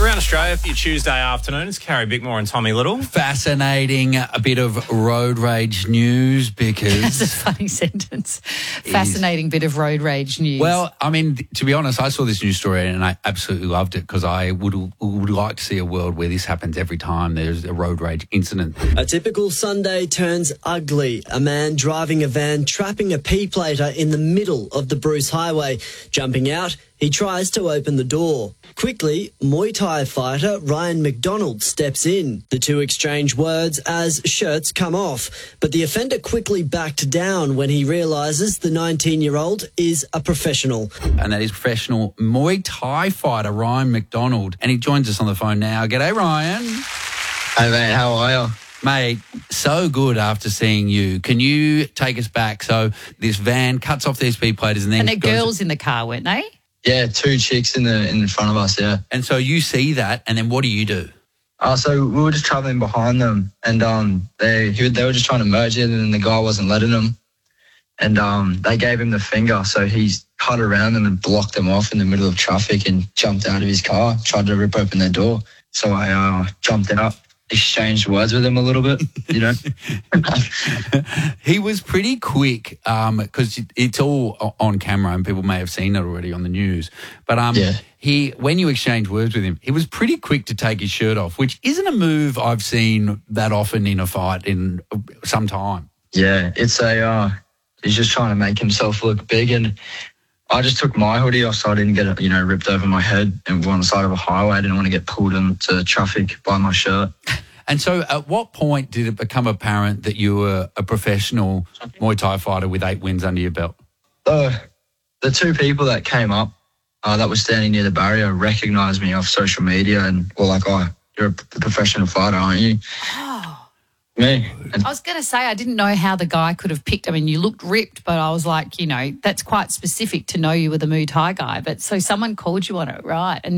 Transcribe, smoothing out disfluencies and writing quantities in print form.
Around Australia for your Tuesday afternoon, it's Carrie Bickmore and Tommy Little. Fascinating, a bit of road rage news because... That's a funny sentence. Fascinating bit of road rage news. Well, I mean, to be honest, I saw this news story and I absolutely loved it because I would like to see a world where this happens every time there's a road rage incident. A typical Sunday turns ugly. A man driving a van trapping a P-plater in the middle of the Bruce Highway. Jumping out, he tries to open the door. Quickly, Muay Thai fighter Ryan McDonald steps in. The two exchange words as shirts come off. But the offender quickly backed down when he realises the 19-year-old is a professional. And that is professional Muay Thai fighter Ryan McDonald. And he joins us on the phone now. G'day, Ryan. Hey, mate, how are you? Mate, so good after seeing you. Can you take us back? So this van cuts off these P-platers and then... And the girls in the car, weren't they? Yeah, two chicks in front of us, yeah. And so you see that, and then what do you do? So we were just travelling behind them, and they were just trying to merge it, and the guy wasn't letting them. And they gave him the finger, so he cut around them and blocked them off in the middle of traffic and jumped out of his car, tried to rip open their door. So I jumped out, exchanged words with him a little bit, you know. He was pretty quick because it's all on camera and people may have seen it already on the news. But when you exchange words with him, he was pretty quick to take his shirt off, which isn't a move I've seen that often in a fight in some time. Yeah, it's he's just trying to make himself look big, and I just took my hoodie off so I didn't get it, ripped over my head and we're on the side of a highway. I didn't want to get pulled into traffic by my shirt. And so at what point did it become apparent that you were a professional Muay Thai fighter with 8 wins under your belt? The two people that came up that were standing near the barrier recognised me off social media and were like, "Oh, you're a professional fighter, aren't you?" Me. I was going to say, I didn't know how the guy could have picked. I mean, you looked ripped, but I was like, that's quite specific to know you were the Muay Thai guy. But so someone called you on it, right? And